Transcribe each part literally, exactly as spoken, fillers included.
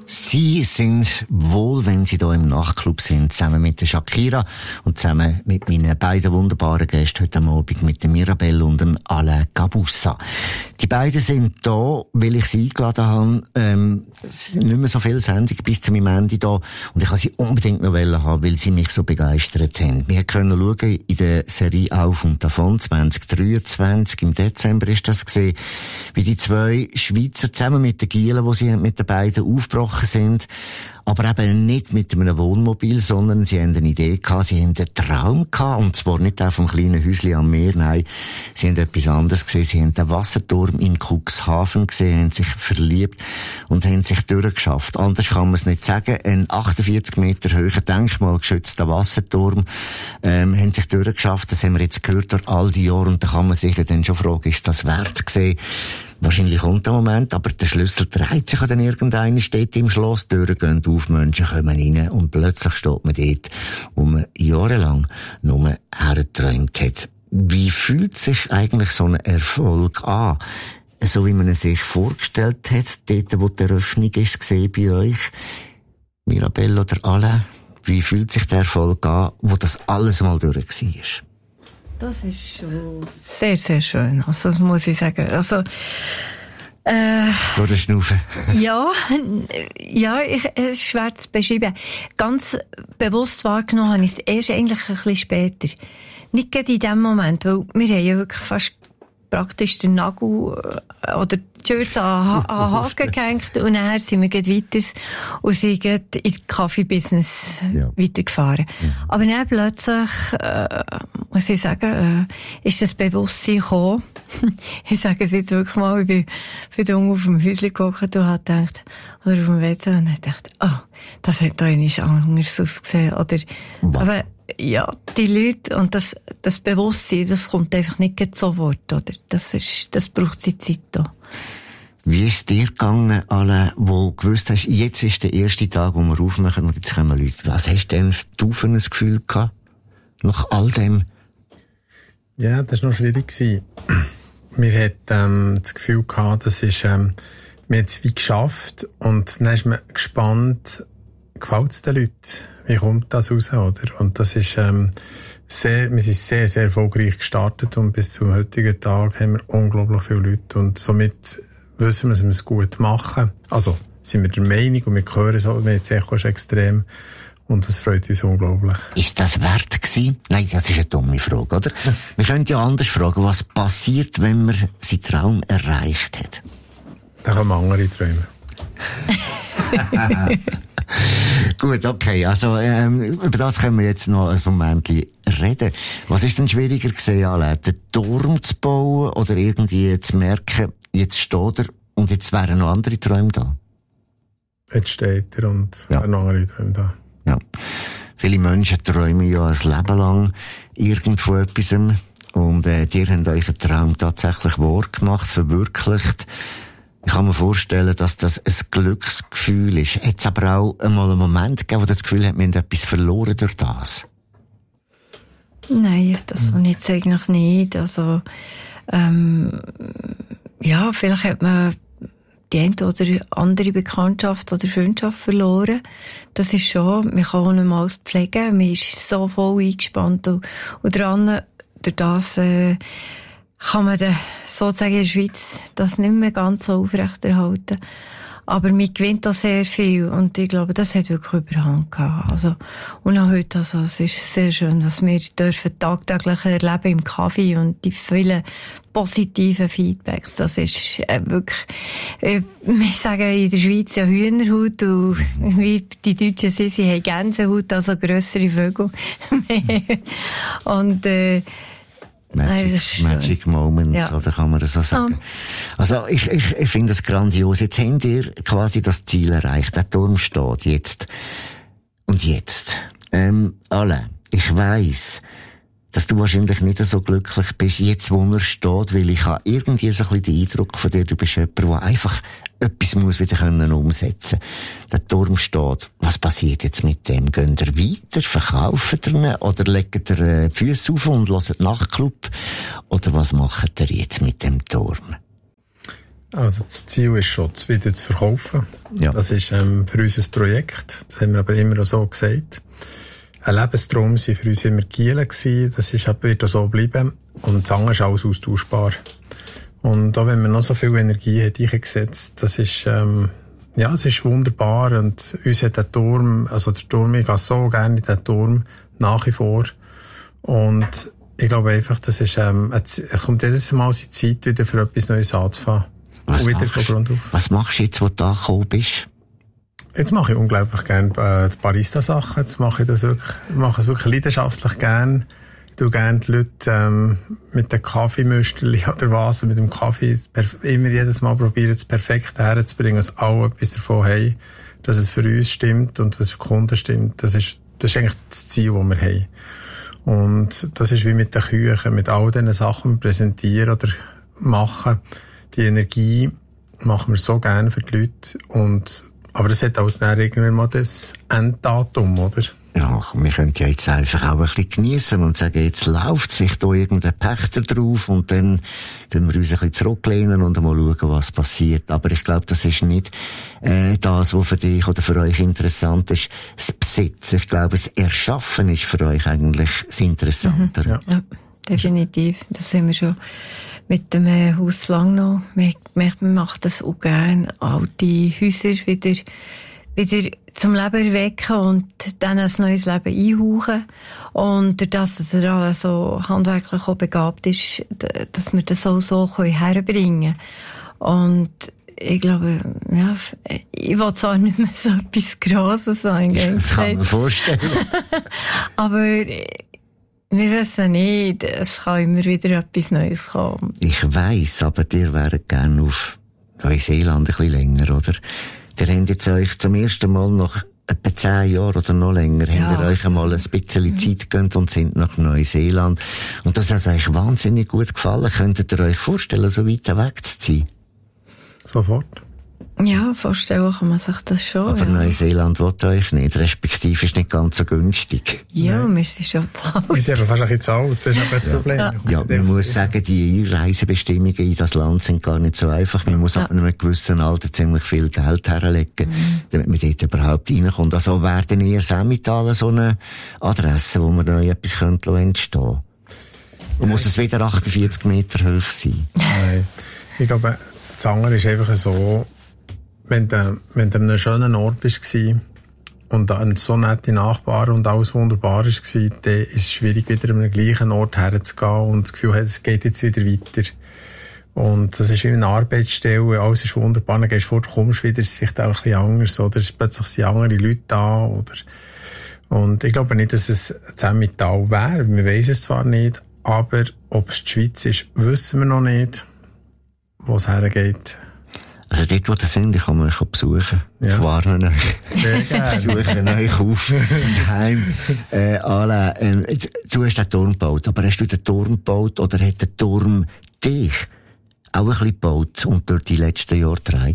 Sie sind wohl, wenn Sie hier im Nachtclub sind, zusammen mit der Shakira und zusammen mit meinen beiden wunderbaren Gästen heute Abend, mit der Mirabelle und dem Alain Gabussa. Die beiden sind da, weil ich sie eingeladen habe. Ähm, es sind nicht mehr so viele Sendungen bis zu meinem Ende da. Und ich wollte sie unbedingt noch haben, weil sie mich so begeistert haben. Wir können schauen in der Serie Auf und Davon zwanzig dreiundzwanzig. Im Dezember ist das gesehen, wie die zwei Schweizer zusammen mit den Gielen, die sie mit den beiden aufgebrochen sind, aber eben nicht mit einem Wohnmobil, sondern sie haben eine Idee gehabt, sie haben einen Traum gehabt, und zwar nicht auf einem kleinen Häuschen am Meer, nein, sie haben etwas anderes gesehen, sie haben den Wasserturm in Cuxhaven gesehen, haben sich verliebt und haben sich durchgeschafft. Anders kann man es nicht sagen. Ein achtundvierzig Meter hoher denkmalgeschützter Wasserturm, ähm, haben sich durchgeschafft, das haben wir jetzt gehört durch all die Jahre, und da kann man sich dann schon fragen, ist das wert gewesen? Wahrscheinlich kommt der Moment, aber der Schlüssel dreht sich dann irgendeiner, steht im Schloss, die Türen gehen auf, Menschen kommen rein und plötzlich steht man dort, wo man jahrelang nur hergeträumt hat. Wie fühlt sich eigentlich so ein Erfolg an? So wie man es sich vorgestellt hat, dort, wo die Eröffnung ist, gesehen bei euch, Mirabelle oder Alain? Wie fühlt sich der Erfolg an, wo das alles mal durch war? Das ist schon sehr, sehr schön. Also, das muss ich sagen. Also, äh, Durch den Schnaufen. ja, ja, ich, es ist schwer zu beschreiben. Ganz bewusst wahrgenommen habe ich es erst eigentlich ein bisschen später. Nicht gerade in dem Moment, weil wir haben ja wirklich fast praktisch den Nagel oder die Schürze an, an den Haken gehängt, und nachher sind wir weiter und sind ins Kaffee-Business ja. weitergefahren. Mhm. Aber dann plötzlich, äh, muss ich sagen, äh, ist das Bewusstsein gekommen. Ich sage es jetzt wirklich mal, ich bin für den auf dem Häuschen gehockt und habe gedacht, oder auf dem W C, und habe gedacht, oh, das hat da nicht anders ausgesehen. Oder, wow. aber, ja, die Leute und das, das Bewusstsein, das kommt einfach nicht sofort, oder? Das ist, das braucht die Zeit da. Wie ist es dir gegangen, alle, wo gewusst hast, jetzt ist der erste Tag, wo wir aufmachen und jetzt kommen Leute. Was hast denn du für ein Gefühl gehabt? Nach all dem? Ja, das war noch schwierig gewesen. Wir hatten, ähm, das Gefühl gehabt, das ist, ähm, wir haben es wie geschafft, und dann ist man gespannt, gefällt es den Leuten? Wie kommt das raus, oder? Und das ist, ähm, sehr, wir sind sehr, sehr erfolgreich gestartet, und bis zum heutigen Tag haben wir unglaublich viele Leute, und somit wissen wir, dass wir es gut machen. Also, sind wir der Meinung, und wir hören so, das Echo ist extrem, und das freut uns unglaublich. Ist das wert gewesen? Nein, das ist eine dumme Frage, oder? Wir können ja anders fragen, was passiert, wenn man seinen Traum erreicht hat? Da kommen andere Träume. Gut, okay, also ähm, über das können wir jetzt noch ein Moment reden. Was ist denn schwieriger gewesen, Alain, den Turm zu bauen oder irgendwie zu merken, jetzt steht er und jetzt wären noch andere Träume da? Jetzt steht er und ja. noch andere Träume da. Ja. Viele Menschen träumen ja ein Leben lang irgendwo etwas, und äh, die haben euch einen Traum tatsächlich wahr gemacht, verwirklicht. Ich kann mir vorstellen, dass das ein Glücksgefühl ist. Hat es aber auch einmal einen Moment gegeben, wo das Gefühl hat, wir haben etwas verloren durch das? Nein, das habe ich jetzt eigentlich nicht. Also, ähm, ja, vielleicht hat man die eine oder andere Bekanntschaft oder Freundschaft verloren. Das ist schon, man kann auch nicht mal pflegen. Man ist so voll eingespannt und, und dran, durch das, äh, kann man dann sozusagen in der Schweiz das nicht mehr ganz so aufrechterhalten. Aber man gewinnt da sehr viel, und ich glaube, das hat wirklich Überhand gehabt. Also, und auch heute, also, es ist sehr schön, was wir dürfen tagtäglich erleben im Kaffee, und die vielen positiven Feedbacks. Das ist äh, wirklich, äh, wir sagen in der Schweiz ja Hühnerhaut, und wie die Deutschen sind, sie haben Gänsehaut, also grössere Vögel. und, äh, Magic, Magic Moments, ja. Oder kann man das so sagen? Ja. Also, ich, ich, ich finde es grandios. Jetzt habt ihr quasi das Ziel erreicht. Der Turm steht jetzt. Und jetzt. Ähm, Alain, ich weiss, dass du wahrscheinlich nicht so glücklich bist, jetzt wo er steht, weil ich habe irgendwie so ein bisschen den Eindruck von dir, du bist jemand, der einfach etwas muss wieder können umsetzen. Der Turm steht. Was passiert jetzt mit dem? Gehen ihr weiter? Verkaufen ihr ihn? Oder legt ihr die Füße auf und hört Nachtclub? Oder was macht ihr jetzt mit dem Turm? Also das Ziel ist schon, es wieder zu verkaufen. Ja. Das ist ähm, für uns ein Projekt. Das haben wir aber immer so gesagt. Ein Lebenstraum war für uns immer Gielen gewesen. Das ist, wird auch so bleiben. Und das andere ist alles austauschbar. Und auch wenn man noch so viel Energie hat eingesetzt, das ist, ähm, ja, es ist wunderbar. Und uns hat der Turm, also der Turm, ich gehe so gerne in den Turm nach wie vor. Und ich glaube einfach, das ist, ähm, es kommt jedes Mal die Zeit, wieder für etwas Neues anzufangen. Was, wieder machst, von Grund auf. Was machst du jetzt, wo du da gekommen bist? Jetzt mache ich unglaublich gerne äh, die Barista-Sachen. Jetzt mache ich das wirklich, mache es wirklich leidenschaftlich gerne. Ich tue gerne die Leute ähm, mit dem Kaffeemüsterli oder was, mit dem Kaffee immer jedes Mal probieren, das Perfekte herzubringen, dass alle etwas davon haben, dass es für uns stimmt und was für Kunden stimmt. Das ist, das ist eigentlich das Ziel, das wir haben. Und das ist wie mit den Küchen, mit all diesen Sachen, die wir präsentieren oder machen. Die Energie machen wir so gerne für die Leute. Und, aber das hat auch dann irgendwann mal das Enddatum, oder? Ja, wir können ja jetzt einfach auch ein bisschen geniessen und sagen, jetzt läuft sich da irgendein Pächter drauf und dann können wir uns ein bisschen zurücklehnen und mal schauen, was passiert. Aber ich glaube, das ist nicht äh, das, was für dich oder für euch interessant ist, das Besitzen. Ich glaube, das Erschaffen ist für euch eigentlich das Interessantere. Mhm. Ja. ja, definitiv. Das sehen wir schon mit dem äh, Haus lang noch. Man, man macht das auch gerne, alte Häuser wieder wieder zum Leben erwecken und dann ein neues Leben einhauchen. Und durch das, dass er auch so handwerklich auch begabt ist, dass wir das auch so herbringen können. Und ich glaube, ja, ich will zwar nicht mehr so etwas Grosses sagen. Das kann man vorstellen. Aber wir wissen nicht, es kann immer wieder etwas Neues kommen. Ich weiss, aber ihr wäret gerne auf Neuseeland ein bisschen länger, oder? Ihr habt jetzt euch zum ersten Mal nach etwa zehn Jahren oder noch länger, ja. habt ihr euch einmal ein bisschen Zeit gegönnt und sind nach Neuseeland. Und das hat euch wahnsinnig gut gefallen. Könntet ihr euch vorstellen, so weit weg zu sein? Sofort. Ja, vorstellen kann man sich das schon. Aber ja. Neuseeland will euch nicht, respektive ist nicht ganz so günstig. Ja, wir sind schon zu alt. Wir sind fast ein bisschen zu alt, das ist aber das ja. Problem. Ja, ja man muss sagen, die Einreisebestimmungen in das Land sind gar nicht so einfach. Man muss ja. ab einem gewissen Alter ziemlich viel Geld herlegen, mhm. damit man dort überhaupt reinkommt. Also werden ihr Emmental so eine Adresse, wo man neu etwas könnte entstehen könnte? Und muss es wieder achtundvierzig Meter hoch sein? Nein. Ich glaube, das andere ist einfach so, wenn du, wenn du an einem schönen Ort bist und dann so nette Nachbarn und alles wunderbar war, dann ist es schwierig, wieder an den gleichen Ort herzugehen und das Gefühl hat, es geht jetzt wieder weiter. Und das ist wie eine Arbeitsstelle, alles ist wunderbar, dann gehst du fort, kommst wieder, es ist vielleicht auch ein bisschen anders, oder es plötzlich sind andere Leute da, oder. Und ich glaube nicht, dass es Emmental wäre, wir wissen es zwar nicht, aber ob es die Schweiz ist, wissen wir noch nicht, wo es hergeht. Also dort, wo ihr sind, ich kann euch besuchen. Ja. Ich warne euch. Sehr gerne. Besuchen euch auf daheim. Äh, Alain, äh, du hast den Turm gebaut, aber hast du den Turm gebaut oder hat der Turm dich auch ein bisschen gebaut und durch die letzten Jahre getragen?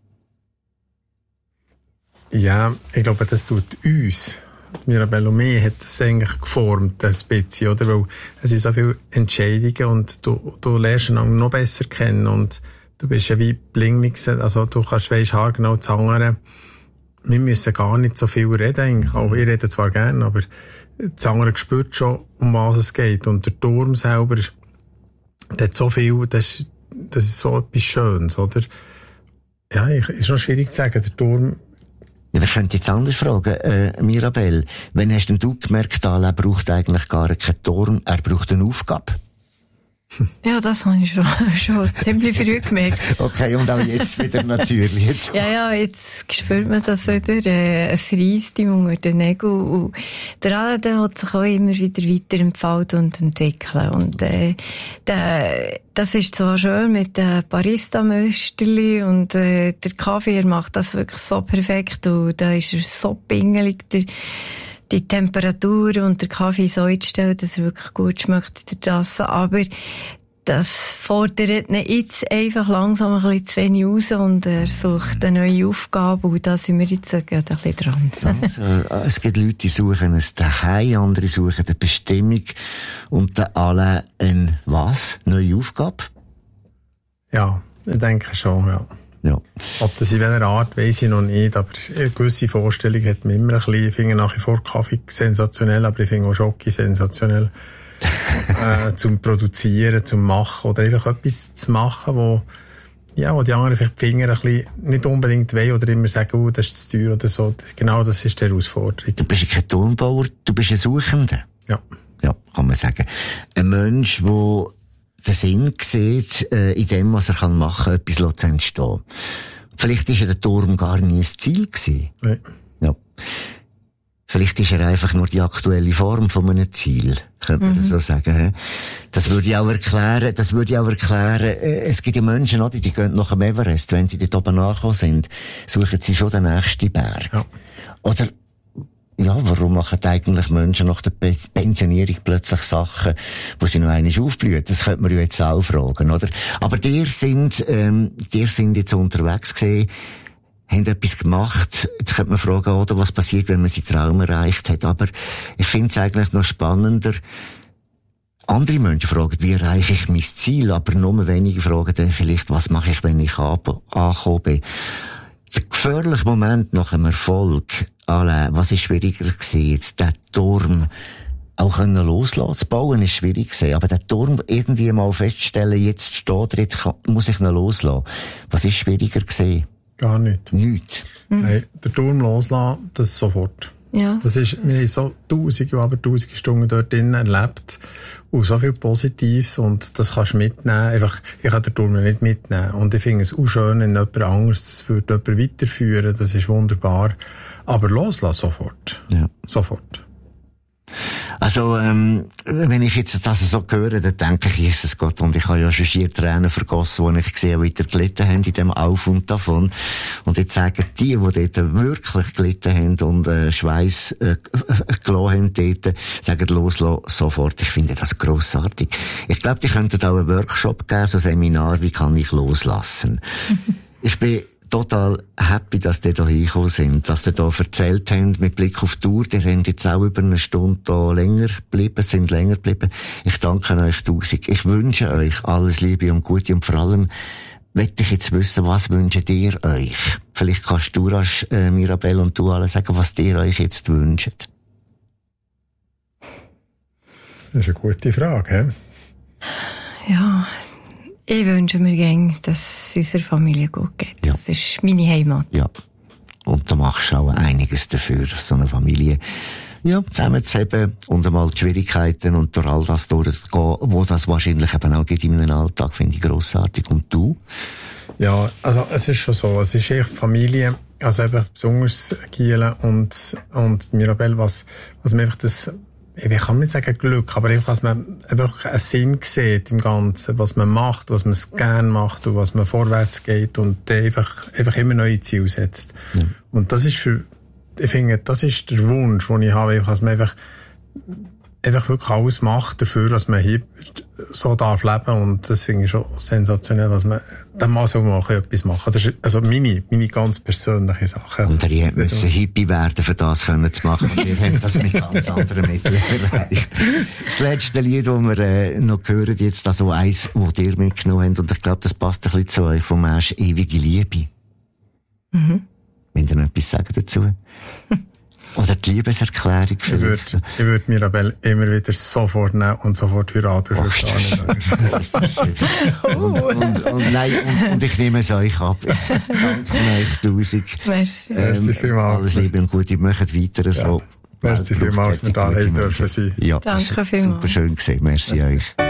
Ja, ich glaube, das tut uns. Mirabelle und mich hat das eigentlich geformt, ein bisschen, oder? Weil es sind so viele Entscheidungen und du, du lernst ihn noch besser kennen und du bist ja wie blind, also du kannst, weisst haargenau das andere. Wir müssen gar nicht so viel reden eigentlich. Auch ich rede zwar gerne, aber das andere spürt schon, um was es geht. Und der Turm selber, der hat so viel, das, das ist so etwas Schönes, oder? Ja, ich, ist noch schwierig zu sagen, der Turm. Ja, wir könnten jetzt anders fragen, äh, Mirabelle. Wann hast denn du gemerkt, er braucht eigentlich gar keinen Turm, er braucht eine Aufgabe? Ja, das habe ich schon, schon ziemlich früh gemerkt. Okay, und auch jetzt wieder natürlich. Jetzt. Ja, ja, jetzt spürt man das wieder, äh, es reisst ihm unter den Nägeln. Und der Alain, der will sich auch immer wieder weiterentfalten und entwickeln. Und, äh, der, das ist zwar schön mit den Barista-Müsterli und, äh, der Kaffee, er macht das wirklich so perfekt und da ist er so pingelig, der, die Temperatur und der Kaffee so einzustellen, dass er wirklich gut schmeckt in der Tasse. Aber das fordert ihn jetzt einfach langsam ein bisschen zu wenig raus und er sucht eine neue Aufgabe und da sind wir jetzt gerade ein bisschen dran. Also, es gibt Leute, die suchen ein Zuhause, andere suchen eine Bestimmung und dann alle eine was? Neue Aufgabe? Ja, ich denke schon, ja. Ja. Ob das in welcher Art, weiss ich noch nicht, aber eine gewisse Vorstellung hat man immer ein bisschen. Ich finde nach wie vor Kaffee sensationell, aber ich finde auch Schoki sensationell. äh, zum Produzieren, zum Machen oder einfach etwas zu machen, wo, ja, wo die anderen vielleicht die Finger ein bisschen nicht unbedingt wollen oder immer sagen, oh, das ist zu teuer oder so. Genau das ist die Herausforderung. Du bist kein Turmbauer, du bist ein Suchender. Ja. Ja, kann man sagen. Ein Mensch, der den Sinn sieht, äh, in dem, was er kann machen, etwas zu entstehen. Vielleicht war ja der Turm gar nie ein Ziel gewesen. Nein. Ja. Vielleicht ist er einfach nur die aktuelle Form von einem Ziel, könnte man mhm. so sagen. Das würde ich auch erklären, das würde ich auch erklären, es gibt ja Menschen, die, die gehen nach dem Everest, wenn sie dort oben angekommen sind, suchen sie schon den nächsten Berg. Ja. Oder, ja, warum machen eigentlich Menschen nach der Pensionierung plötzlich Sachen, wo sie noch einmal aufblühen? Das könnte man ja jetzt auch fragen, oder? Aber die sind, ähm, die sind jetzt unterwegs gewesen, haben etwas gemacht. Jetzt könnte man fragen, oder, was passiert, wenn man seinen Traum erreicht hat. Aber ich finde es eigentlich noch spannender. Andere Menschen fragen, wie erreiche ich mein Ziel? Aber nur wenige fragen dann vielleicht, was mache ich, wenn ich angekommen bin? Der gefährliche Moment nach dem Erfolg, allein, was ist schwieriger gewesen? Jetzt den Turm auch können loslassen zu bauen, ist schwierig gewesen. Aber den Turm irgendwie mal feststellen, jetzt steht er, jetzt kann, muss ich ihn loslassen. Was ist schwieriger gewesen? Gar nicht. Nicht. Mhm. Nein, der Turm loslassen, das ist sofort. Ja. Das ist, wir haben so tausende, aber tausende Stunden dort drinnen erlebt. Und so viel Positives. Und das kannst du mitnehmen. Einfach, ich kann den Turm nicht mitnehmen. Und ich finde es auch schön, wenn jemand anderes, das würde jemand weiterführen. Das ist wunderbar. Aber loslassen sofort. Ja. Sofort. Also, ähm, wenn ich jetzt das so höre, dann denke ich, Jesus Gott, und ich habe ja schon schier Tränen vergossen, als ich gesehen habe, wie die gelitten haben in dem Auf und Davon. Und jetzt sagen die, die dort wirklich gelitten haben und äh, Schweiß äh, gelassen haben dort, sagen, loslassen sofort. Ich finde das grossartig. Ich glaube, die könnten auch einen Workshop geben, so ein Seminar, wie kann ich loslassen. Ich bin total happy, dass die da hingekommen sind, dass die da erzählt haben, mit Blick auf die Tour, die sind jetzt auch über eine Stunde da länger geblieben, sind länger geblieben. Ich danke euch tausend. Ich wünsche euch alles Liebe und Gute und vor allem möchte ich jetzt wissen, was wünscht ihr euch? Vielleicht kannst du, Rasch, äh, Mirabelle und du alle sagen, was ihr euch jetzt wünscht. Das ist eine gute Frage, he? Ja, ich wünsche mir gerne, dass es unserer Familie gut geht. Ja. Das ist meine Heimat. Ja. Und da machst du auch einiges dafür, so eine Familie, ja, zusammenzuheben und einmal die Schwierigkeiten und durch all das durchzugehen, wo das wahrscheinlich eben auch geht in meinem Alltag, finde ich grossartig. Und du? Ja, also, es ist schon so. Es ist echt Familie, also eben besonders Giele und, und Mirabelle, was, was mir einfach das, ich kann nicht sagen Glück, aber einfach, dass man einfach einen Sinn sieht im Ganzen, was man macht, was man gerne macht und was man vorwärts geht und einfach, einfach immer neue Ziele setzt. Ja. Und das ist für, ich finde, das ist der Wunsch, den ich habe, dass man einfach, einfach wirklich alles macht dafür, dass man hier so darf leben und das finde ich schon sensationell, was man dann mal so mal etwas machen. Das ist also meine, meine ganz persönliche Sache. Und ihr müssen Hippie werden, für das können zu machen. Und ihr habt das mit ganz anderen Mitteln erreicht. Das letzte Lied, das wir äh, noch hören, jetzt also eins, das ihr mitgenommen habt, und ich glaube, das passt ein bisschen zu euch, vom Mensch ewige Liebe. Mhm. Wollt ihr noch etwas sagen dazu? Oder die Liebeserklärung vielleicht? Ich würde, ich würde Mirabelle immer wieder sofort nehmen und sofort heiraten. und, und, und, nein, und, und ich nehme es euch ab. Danke euch tausend. Merci. Ähm, Merci vielmals. Alles Liebe und Gute. Macht weiter ja. so. Merci vielmals, dass wir da dürfen sein. Ja, danke vielmals. Super schön gesehen. Merci, Merci. euch.